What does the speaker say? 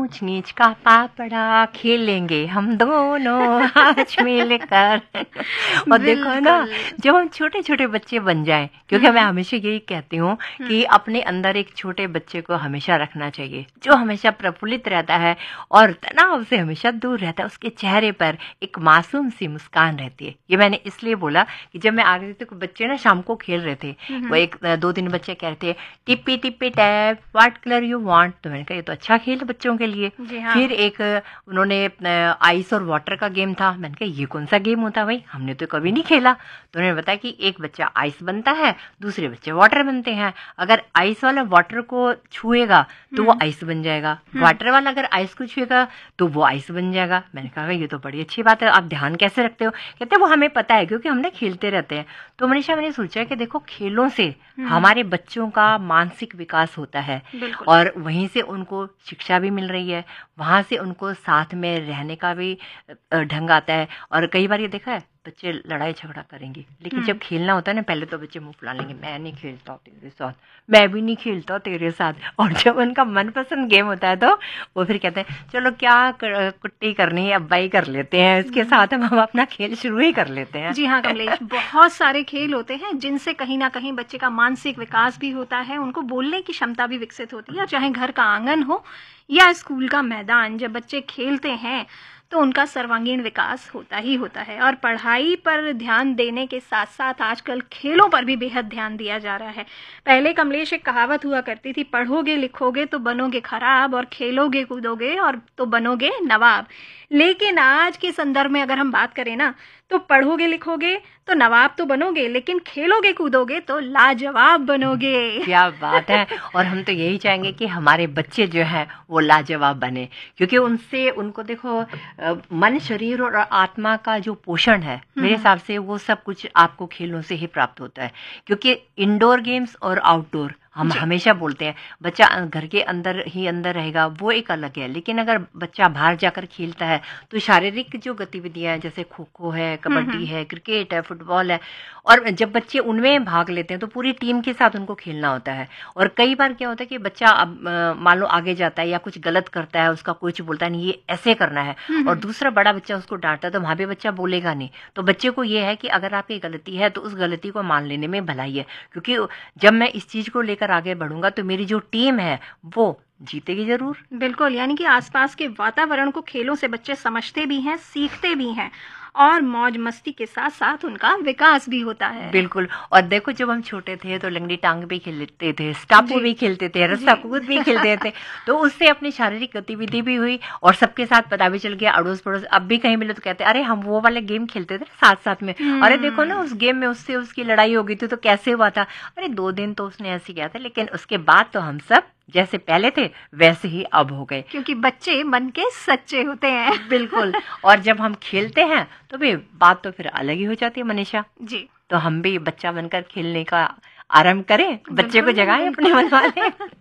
ऊंच नीच का पापड़ा खेलेंगे हम दोनों आज मिलकर। और देखो ना, जब हम छोटे छोटे बच्चे बन जाएं, क्योंकि मैं हमेशा यही कहती हूँ कि अपने अंदर एक छोटे बच्चे को हमेशा रखना चाहिए, जो हमेशा प्रफुल्लित रहता है और तनाव से हमेशा दूर रहता है। उसके चेहरे पर एक मासूम सी मुस्कान रहती है। ये मैंने इसलिए बोला कि जब मैं आ रही थी तो बच्चे ना शाम को खेल रहे थे, वो एक दो तीन बच्चे कह रहे थे टिप्पी टिप्पी tap what colour you want. तो मैंने कहा ये तो अच्छा खेल है बच्चों के लिए। हाँ। फिर एक उन्होंने आइस और वाटर का गेम था। मैंने कहा ये कौन सा गेम होता है भाई, हमने तो कभी नहीं खेला। तो उन्होंने बताया कि एक बच्चा आइस बनता है, दूसरे बच्चे वाटर बनते हैं। अगर आइस वाला वाटर को छुएगा तो वो आइस बन जाएगा, वाटर वाला अगर आइस को छुएगा तो वो आइस बन जाएगा। मैंने कहा ये तो बड़ी अच्छी बात है, आप ध्यान कैसे रखते हो? कहते वो हमें पता है क्योंकि हम ना खेलते रहते हैं। तो मनीषा मैंने सोचा कि देखो खेलों से हमारे बच्चों का मानसिक विकास होता है और वहीं से उनको शिक्षा भी मिल रही है, वहां से उनको साथ में रहने का भी ढंग आता है। और कई बार ये देखा है बच्चे लड़ाई झगड़ा करेंगे, लेकिन जब खेलना होता है ना पहले तो बच्चे मुंह फुला लेंगे, मैं नहीं खेलता तेरे साथ, मैं भी नहीं खेलता तेरे साथ। और जब उनका मनपसंद गेम होता है तो वो फिर कहते हैं चलो क्या कुट्टी करनी है अब्बाई कर लेते हैं, इसके साथ हम अपना खेल शुरू ही कर लेते हैं। जी हाँ कमलेश, बहुत सारे खेल होते हैं जिनसे कहीं ना कहीं बच्चे का मानसिक विकास भी होता है, उनको बोलने की क्षमता भी विकसित होती है। चाहे घर का आंगन हो या स्कूल का मैदान, जब बच्चे खेलते हैं तो उनका सर्वांगीण विकास होता ही होता है। और पढ़ाई पर ध्यान देने के साथ साथ आजकल खेलों पर भी बेहद ध्यान दिया जा रहा है। पहले कमलेश एक कहावत हुआ करती थी, पढ़ोगे लिखोगे तो बनोगे खराब और खेलोगे कूदोगे और तो बनोगे नवाब। लेकिन आज के संदर्भ में अगर हम बात करें ना, तो पढ़ोगे लिखोगे तो नवाब तो बनोगे, लेकिन खेलोगे कूदोगे तो लाजवाब बनोगे। क्या बात है। और हम तो यही चाहेंगे कि हमारे बच्चे जो हैं वो लाजवाब बने, क्योंकि उनसे उनको देखो मन शरीर और आत्मा का जो पोषण है मेरे हिसाब से वो सब कुछ आपको खेलों से ही प्राप्त होता है। क्योंकि इंडोर गेम्स और आउटडोर हम हमेशा बोलते हैं बच्चा घर के अंदर ही अंदर रहेगा वो एक अलग है, लेकिन अगर बच्चा बाहर जाकर खेलता है तो शारीरिक जो गतिविधियां जैसे खो खो है, कबड्डी है, क्रिकेट है, फुटबॉल है, और जब बच्चे उनमें भाग लेते हैं तो पूरी टीम के साथ उनको खेलना होता है। और कई बार क्या होता है कि बच्चा अब मान लो आगे जाता है या कुछ गलत करता है, उसका कोच बोलता है नहीं ये ऐसे करना है, और दूसरा बड़ा बच्चा उसको डांटता है, तो वहां पे बच्चा बोलेगा नहीं। तो बच्चे को ये है कि अगर आपकी गलती है तो उस गलती को मान लेने में भलाई है, क्योंकि जब मैं इस चीज को लेकर आगे बढ़ूंगा तो मेरी जो टीम है वो जीतेगी जरूर। बिल्कुल, यानी कि आसपास के वातावरण को खेलों से बच्चे समझते भी हैं, सीखते भी हैं और मौज मस्ती के साथ साथ उनका विकास भी होता है। बिल्कुल। और देखो जब हम छोटे थे तो लंगड़ी टांग भी खेलते थे, स्टापू भी खेलते थे, रस्सा कूद भी खेलते थे, तो उससे अपनी शारीरिक गतिविधि भी हुई और सबके साथ पता भी चल गया। अड़ोस पड़ोस अब भी कहीं मिले तो कहते अरे हम वो वाले गेम खेलते थे साथ साथ में, अरे देखो ना उस गेम में उससे उसकी लड़ाई हो गई थी तो कैसे हुआ था, अरे 2 दिन तो उसने ऐसे किया था, लेकिन उसके बाद तो हम सब जैसे पहले थे वैसे ही अब हो गए, क्योंकि बच्चे मन के सच्चे होते हैं। बिल्कुल। और जब हम खेलते हैं तो भी बात तो फिर अलग ही हो जाती है मनीषा जी। तो हम भी बच्चा बनकर खेलने का आरंभ करें, बच्चे को जगाएं अपने मन वाले।